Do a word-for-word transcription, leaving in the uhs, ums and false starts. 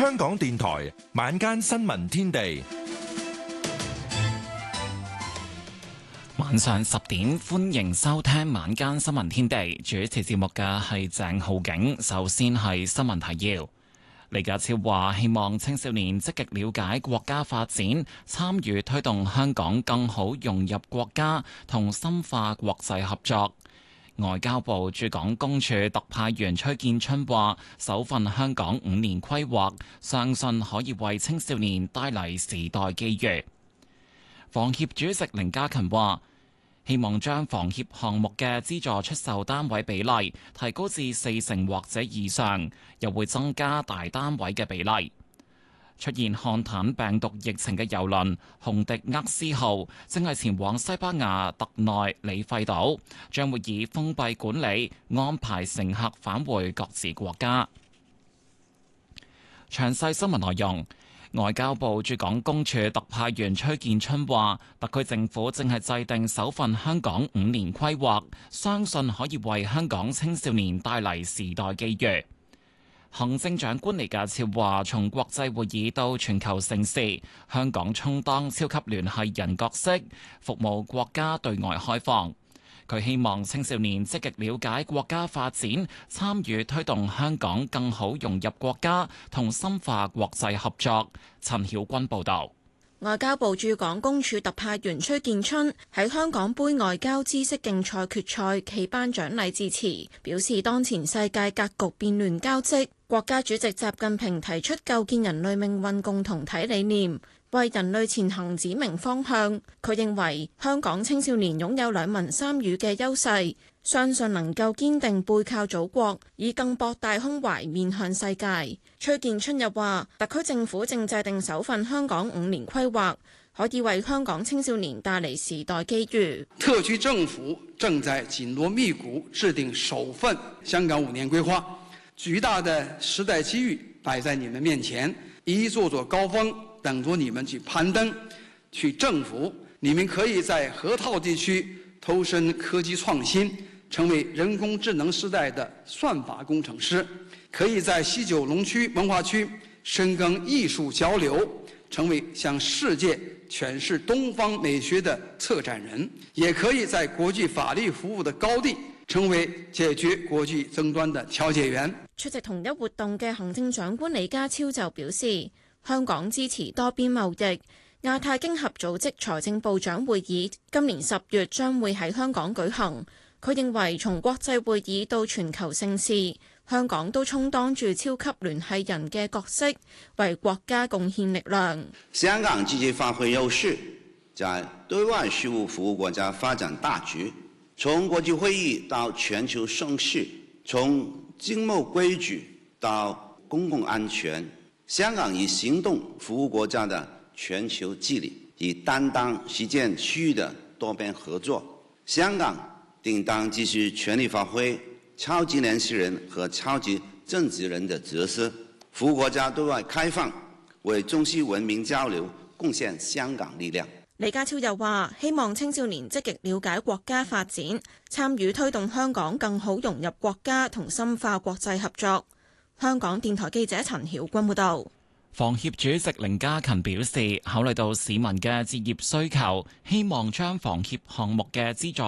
香港電台晚間新聞天地， 晚上十點歡迎收聽晚間新聞天地。主持節目嘅係鄭浩景。首先係新聞提要。李家超話希望青少年積極了解國家發展，參與推動香港更好融入國家同深化國際合作。外交部駐港公署特派員崔建春話，首份香港五年規劃相信可以為青少年帶嚟時代機遇。房協主席凌嘉勤話，希望將房協項目嘅資助出售單位比例提高至四成或者以上，又會增加大單位嘅比例。出現漢坦病毒疫情嘅郵輪洪迪厄斯號正係前往西班牙特內里費島，將會以封閉管理安排乘客返回各自國家。詳細新聞內容。外交部駐港公署特派員崔建春話，特區政府正係制定首份香港五年規劃，相信可以為香港青少年帶嚟時代機遇。行政長官李家超話，從國際會議到全球盛事，香港充當超級聯繫人角色，服務國家對外開放。佢希望青少年積極了解國家發展，參與推動香港更好融入國家同深化國際合作。陳曉君報導。 外交部駐港公署特派員崔建春喺香港杯外交知識競賽決賽暨頒獎禮致辭，表示當前世界格局變亂交織，國家主席習近平提出構建人類命運共同體理念，為人類前行指明方向。佢認為香港青少年擁有兩文三語嘅優勢，相信能夠堅定背靠祖國，以更博大胸懷面向世界。崔建春又話，特區政府正制定首份香港五年規劃，可以為香港青少年帶嚟時代機遇。 特區政府正在緊鑼密鼓制定首份香港五年規劃，巨大的時代機遇擺在你們面前，一座座高峰等着你們去攀登、去征服。你們可以在河套地區投身科技創新，成為人工智能時代的算法工程師；可以在西九龍區文化區深耕藝術交流，成為向世界詮釋東方美學的策展人；也可以在國際法律服務的高地，成為解決國際爭端的調解員。 出席同一活動嘅行政長官李家超就表示，香港支持多邊貿易。亞太經合組織財政部長會議今年十月將會喺香港舉行。佢認為從國際會議到全球盛事，香港都充當住超級聯繫人嘅角色，為國家貢獻力量。 香港積極發揮優勢，在對外事務服務國家發展大局。從國際會議到全球盛事，從經貿規矩到公共安全，香港以行動服務國家的全球治理，以擔當實踐區域的多邊合作。香港定當繼續全力發揮超級聯繫人和超級政治人的角色，服務國家對外開放，為中西文明交流貢獻香港力量。 李家超又話，希望青少年積極了解國家發展，參與推動香港更好融入國家同深化國際合作。香港電台記者陳曉君報道。 房協主席凌嘉勤表示，考慮到市民嘅置業需求，希望將房協項目嘅資助